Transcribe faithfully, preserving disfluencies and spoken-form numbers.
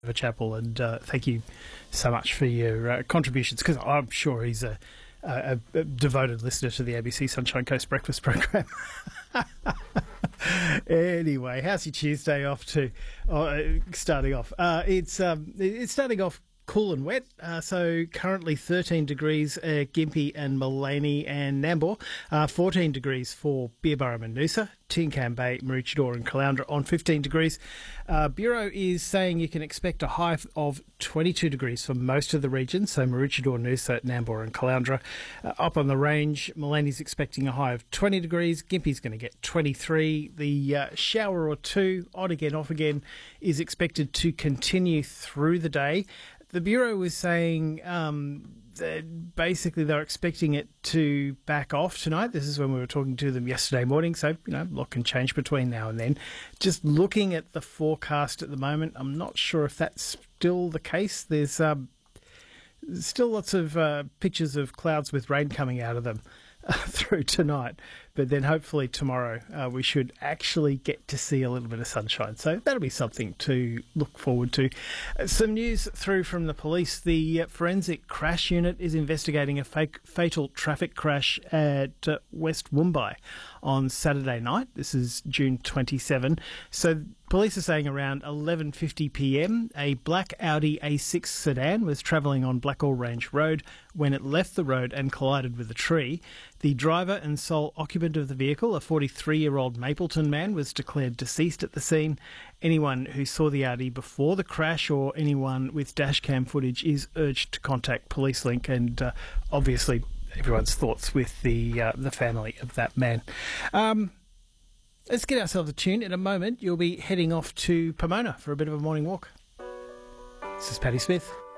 a Chapel, and uh, thank you so much for your uh, contributions, because I'm sure he's a, a, a devoted listener to the A B C Sunshine Coast breakfast program. Anyway, how's your Tuesday off to? Uh, starting off, uh, it's um, it's starting off cool and wet. Uh, so currently thirteen degrees at Gympie and Maleny and Nambour, uh, fourteen degrees for Beerburrum and Noosa, Tincan Bay, Maroochydore and Caloundra on fifteen degrees. Uh, Bureau is saying you can expect a high of twenty-two degrees for most of the region, so Maroochydore, Noosa, Nambour and Caloundra. Uh, up on the range, Maleny's expecting a high of twenty degrees, Gympie's going to get twenty-three. The uh, shower or two, on again, off again, is expected to continue through the day. The Bureau was saying um, that basically they're expecting it to back off tonight. This is when we were talking to them yesterday morning, so, you know, a lot can change between now and then. Just looking at the forecast at the moment, I'm not sure if that's still the case. There's um, still lots of uh, pictures of clouds with rain coming out of them uh, through tonight. But then hopefully tomorrow uh, we should actually get to see a little bit of sunshine. So that'll be something to look forward to. Uh, some news through from the police. The uh, Forensic Crash Unit is investigating a fake, fatal traffic crash at uh, West Woombye on Saturday night. This is June twenty-seventh. So police are saying around eleven fifty p m, a black Audi A six sedan was travelling on Blackall Range Road when it left the road and collided with a tree. The driver and sole occupant of the vehicle, a forty-three-year-old Mapleton man, was declared deceased at the scene. Anyone who saw the Audi before the crash or anyone with dashcam footage is urged to contact PoliceLink, and uh, obviously everyone's thoughts with the uh, the family of that man. Um, let's get ourselves a tune. In a moment, you'll be heading off to Pomona for a bit of a morning walk. This is Paddy Smith.